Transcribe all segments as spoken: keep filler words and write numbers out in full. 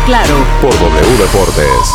claro por W Deportes.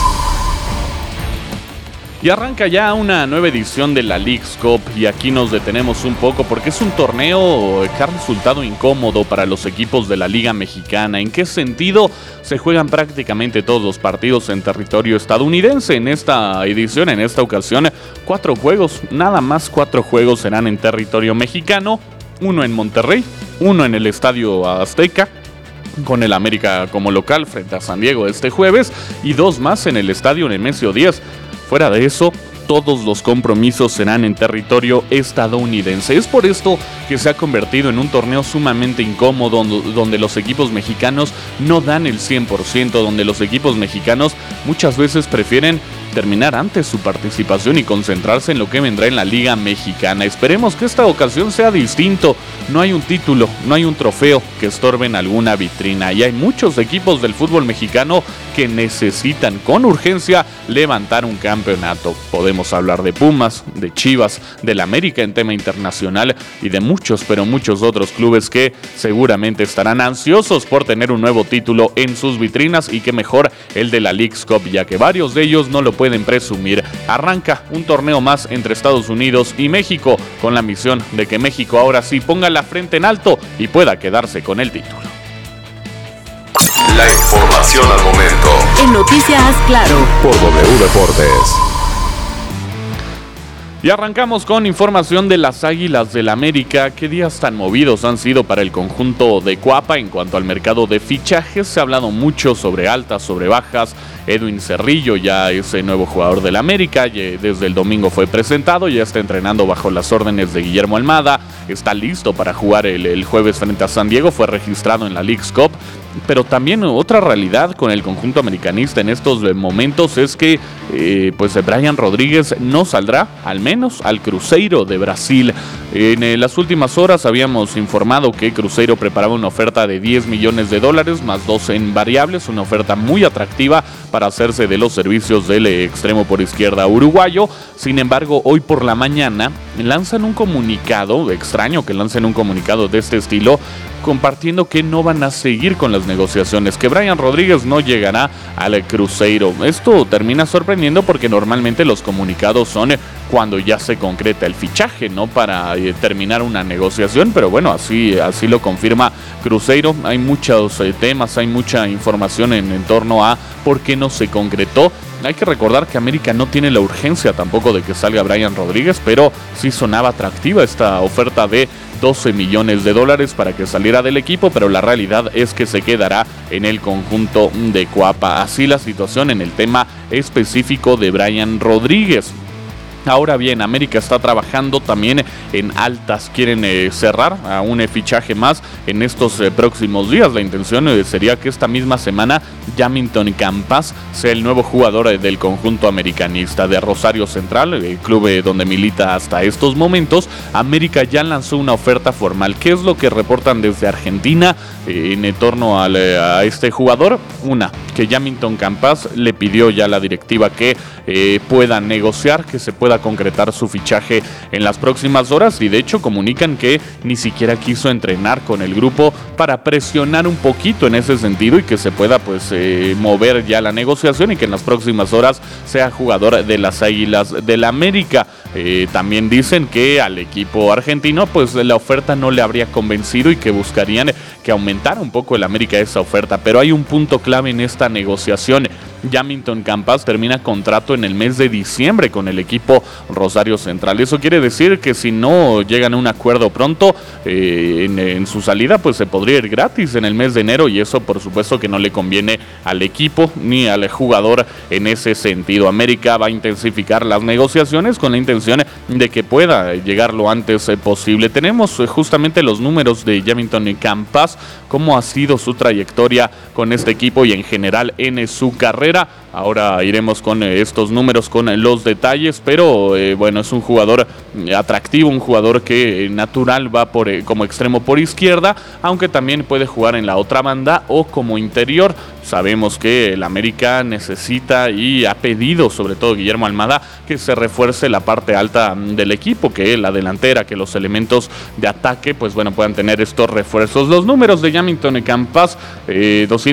Y arranca ya una nueva edición de la Leagues Cup y aquí nos detenemos un poco porque es un torneo que ha resultado incómodo para los equipos de la Liga Mexicana. ¿En qué sentido? Se juegan prácticamente todos los partidos en territorio estadounidense. En esta edición, en esta ocasión, cuatro juegos, nada más cuatro juegos serán en territorio mexicano. Uno en Monterrey, uno en el Estadio Azteca, con el América como local frente a San Diego este jueves, y dos más en el Estadio Nemesio diez. Fuera de eso, todos los compromisos serán en territorio estadounidense. Es por esto que se ha convertido en un torneo sumamente incómodo, donde los equipos mexicanos no dan el cien por ciento, donde los equipos mexicanos muchas veces prefieren terminar antes su participación y concentrarse en lo que vendrá en la Liga Mexicana. Esperemos que esta ocasión sea distinto. No hay un título, no hay un trofeo que estorbe en alguna vitrina y hay muchos equipos del fútbol mexicano que necesitan con urgencia levantar un campeonato. Podemos hablar de Pumas, de Chivas, del América en tema internacional y de muchos, pero muchos otros clubes que seguramente estarán ansiosos por tener un nuevo título en sus vitrinas, y que mejor el de la Leagues Cup, ya que varios de ellos no lo pueden presumir. Arranca un torneo más entre Estados Unidos y México, con la misión de que México ahora sí ponga la frente en alto y pueda quedarse con el título. La información al momento en Noticias Claro por W Deportes. Y arrancamos con información de las Águilas del América. ¿Qué días tan movidos han sido para el conjunto de Cuapa en cuanto al mercado de fichajes? Se ha hablado mucho sobre altas, sobre bajas. Edwin Cerrillo ya es el nuevo jugador del América, desde el domingo fue presentado, ya está entrenando bajo las órdenes de Guillermo Almada, está listo para jugar el, el jueves frente a San Diego, fue registrado en la Leagues Cup. Pero también otra realidad con el conjunto americanista en estos momentos es que eh, pues Brian Rodríguez no saldrá, al menos al Cruzeiro de Brasil. En eh, las últimas horas habíamos informado que Cruzeiro preparaba una oferta de diez millones de dólares más dos en variables, una oferta muy atractiva para hacerse de los servicios del extremo por izquierda uruguayo. Sin embargo, hoy por la mañana lanzan un comunicado, extraño que lancen un comunicado de este estilo, compartiendo que no van a seguir con las negociaciones, que Brian Rodríguez no llegará al Cruzeiro. Esto termina sorprendiendo porque normalmente los comunicados son cuando ya se concreta el fichaje, no para eh, terminar una negociación, pero bueno, así, así lo confirma Cruzeiro. Hay muchos eh, temas, hay mucha información en, en torno a por qué no se concretó. Hay que recordar que América no tiene la urgencia tampoco de que salga Brian Rodríguez, pero sí sonaba atractiva esta oferta de doce millones de dólares para que saliera del equipo, pero la realidad es que se quedará en el conjunto de Cuapa. Así la situación en el tema específico de Brian Rodríguez. Ahora bien, América está trabajando también en altas, quieren eh, cerrar a un eh, fichaje más en estos eh, próximos días. La intención eh, sería que esta misma semana Jamilton Campas sea el nuevo jugador eh, del conjunto americanista de Rosario Central, el club eh, donde milita hasta estos momentos. América ya lanzó una oferta formal. ¿Qué es lo que reportan desde Argentina eh, en torno al, eh, a este jugador? Una, que Jamilton Campas le pidió ya a la directiva que eh, pueda negociar, que se pueda concretar su fichaje en las próximas horas, y de hecho comunican que ni siquiera quiso entrenar con el grupo para presionar un poquito en ese sentido y que se pueda pues eh, mover ya la negociación y que en las próximas horas sea jugador de las Águilas del América. Eh, también dicen que al equipo argentino pues la oferta no le habría convencido y que buscarían que aumentara un poco el América esa oferta, pero hay un punto clave en esta negociación. Jamilton Campas termina contrato en el mes de diciembre con el equipo Rosario Central. Eso quiere decir que si no llegan a un acuerdo pronto eh, en, en su salida, pues se podría ir gratis en el mes de enero, y eso por supuesto que no le conviene al equipo ni al jugador en ese sentido. América va a intensificar las negociaciones con la intención de que pueda llegar lo antes posible. Tenemos justamente los números de Jamilton Campas, cómo ha sido su trayectoria con este equipo y en general en su carrera. Ahora iremos con estos números, con los detalles, pero eh, bueno, es un jugador atractivo, un jugador que natural va por, eh, como extremo por izquierda, aunque también puede jugar en la otra banda o como interior. Sabemos que el América necesita y ha pedido, sobre todo Guillermo Almada, que se refuerce la parte alta del equipo, que la delantera, que los elementos de ataque, pues bueno, puedan tener estos refuerzos. Los números de Jamilton Campas, eh,